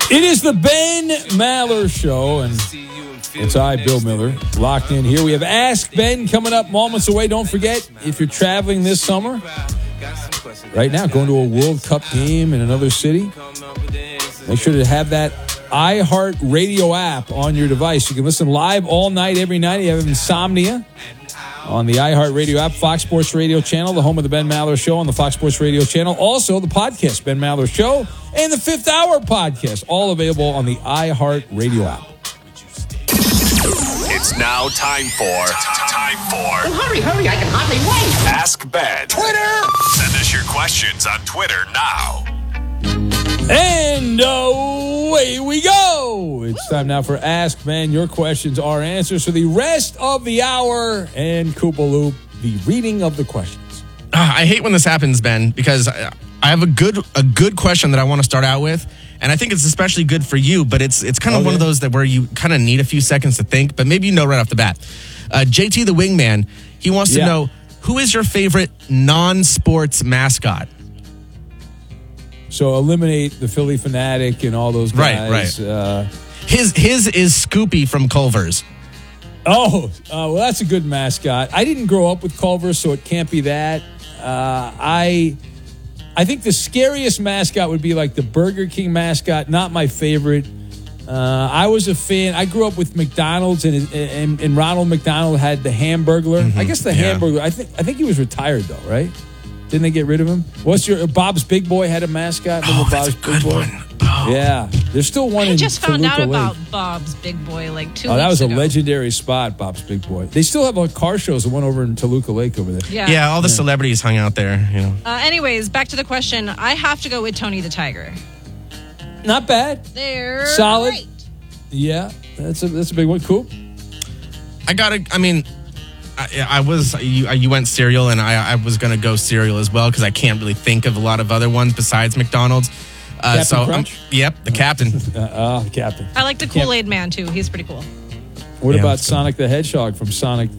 It is the Ben Maller Show, and it's I, Bill Miller, locked in here. We have Ask Ben coming up moments away. Don't forget, if you're traveling this summer, right now, going to a World Cup game in another city, make sure to have that iHeart Radio app on your device. You can listen live all night, every night. You have insomnia on the iHeart Radio app, Fox Sports Radio channel, the home of the Ben Maller Show on the Fox Sports Radio channel. Also, the podcast, Ben Maller Show, and the Fifth Hour podcast, all available on the iHeart Radio app. It's now time for... Well, hurry, I can hardly wait. Ask Ben. Twitter! Send us your questions on Twitter now. And away we go. It's time now for Ask Ben. Your questions are answers for the rest of the hour. And Koopa Loop, the reading of the questions. I hate when this happens, Ben, because I have a good question that I want to start out with. And I think it's especially good for you, but it's kind of one of those that where you kind of need a few seconds to think, but maybe you know right off the bat. JT the Wingman, he wants to know, who is your favorite non-sports mascot? So eliminate the Philly Fanatic and all those guys. Right. His is Scoopy from Culver's. Well, that's a good mascot. I didn't grow up with Culver's, so it can't be that. I think the scariest mascot would be like the Burger King mascot. Not my favorite. I was a fan. I grew up with McDonald's, and Ronald McDonald had the Hamburglar. Mm-hmm. I guess the Hamburglar. I think he was retired though, right? Didn't they get rid of him? What's your Bob's Big Boy had a mascot? That's a good one. Oh. Yeah, there's still one. I just found out Lake. about Bob's Big Boy like 2 weeks ago. That was a legendary spot, Bob's Big Boy. They still have like car shows. The one over in Toluca Lake over there. Yeah, all the celebrities hung out there. You know. Anyways, back to the question. I have to go with Tony the Tiger. Not bad. They're solid. Great. Yeah, that's a big one. Cool. You went cereal, and I was going to go cereal as well because I can't really think of a lot of other ones besides McDonald's. Captain Crunch? The captain. The captain. I like the Kool-Aid Man too. He's pretty cool. What about Sonic the Hedgehog from Sonic